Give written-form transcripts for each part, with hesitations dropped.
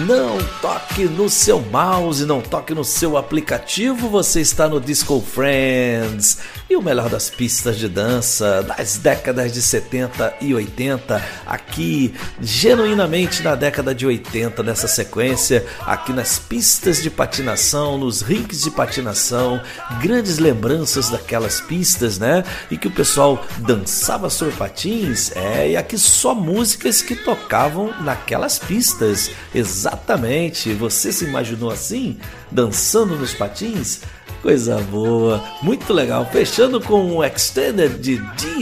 Não toque no seu mouse, não toque no seu aplicativo, você está no Disco Friends. E o melhor das pistas de dança das décadas de 70 e 80, aqui genuinamente na década de 80, nessa sequência, aqui nas pistas de patinação, nos rinques de patinação, grandes lembranças daquelas pistas, né? E que o pessoal dançava sobre patins, e aqui só músicas que tocavam naquelas pistas. Exatamente, você se imaginou assim, dançando nos patins? Coisa boa, muito legal. Fechando com o Extended de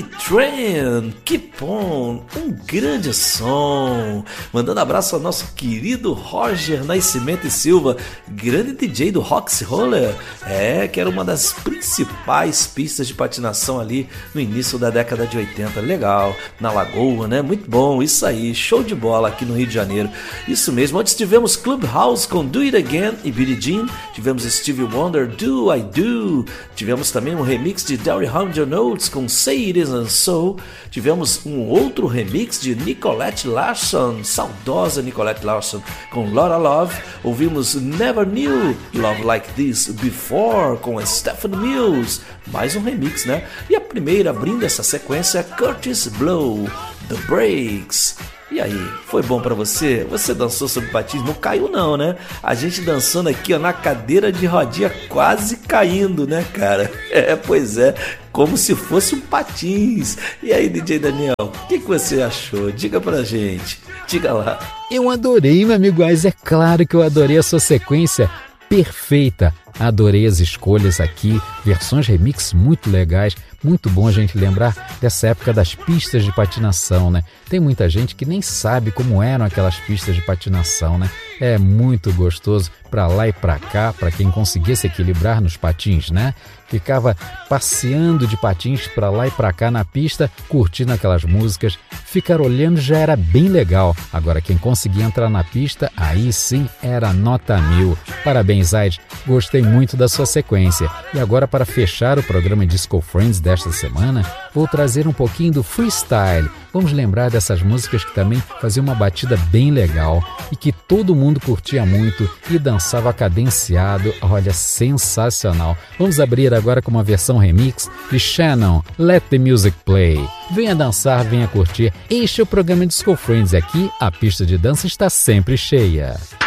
D-Train, Keep On, um grande som. Mandando abraço ao nosso querido Roger Nascimento e Silva, grande DJ do Roxy Roller, que era uma das principais pistas de patinação ali no início da década de 80. Legal, na Lagoa, né? Muito bom, isso aí, show de bola aqui no Rio de Janeiro. Isso mesmo, antes tivemos Clubhouse com Do It Again e Billie Jean, tivemos Stevie Wonder, Do I Do, tivemos também um remix de Derry Hundred Notes com Say It Isn't So, tivemos um outro remix de Nicolette Larson, saudosa Nicolette Larson, com Laura Love, ouvimos Never Knew Love Like This Before com Stephanie Mills, mais um remix, né? E a primeira abrindo essa sequência, Curtis Blow, The Breaks. E aí, foi bom pra você? Você dançou sobre patins? Não caiu não, né? A gente dançando aqui, ó, na cadeira de rodinha, quase caindo, né, cara? Pois é, como se fosse um patins. E aí, DJ Daniel, o que você achou? Diga pra gente, diga lá. Eu adorei, meu amigo Ais, é claro que eu adorei a sua sequência perfeita. Adorei as escolhas aqui, versões remix muito legais, muito bom a gente lembrar dessa época das pistas de patinação, né? Tem muita gente que nem sabe como eram aquelas pistas de patinação, né? É muito gostoso pra lá e pra cá, pra quem conseguia se equilibrar nos patins, né? Ficava passeando de patins pra lá e pra cá na pista, curtindo aquelas músicas. Ficar olhando já era bem legal. Agora, quem conseguia entrar na pista, aí sim era nota 1000. Parabéns, Aide. Gostei muito da sua sequência. E agora, para fechar o programa Disco Friends desta semana, vou trazer um pouquinho do freestyle. Vamos lembrar dessas músicas que também faziam uma batida bem legal e que todo mundo curtia muito e dançava cadenciado. Olha, sensacional. Vamos abrir agora com uma versão remix de Shannon, Let the Music Play. Venha dançar, venha curtir. Este é o programa Disco Friends. Aqui a pista de dança está sempre cheia.